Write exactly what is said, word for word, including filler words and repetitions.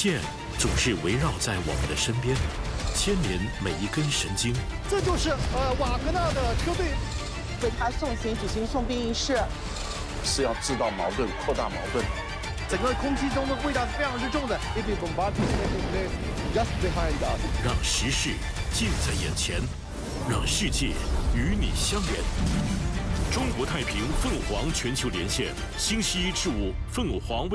线总是围绕在我们的身边，牵连每一根神经。 这就是呃瓦格纳的车队为他送行举行送殡仪式， 是要制造矛盾、扩大矛盾。 整个空气中的味道是非常之重的。If the bombardment taking place just behind us， 让时事近在眼前，让世界与你相连。中国太平凤凰全球连线，星期一至五凤凰卫。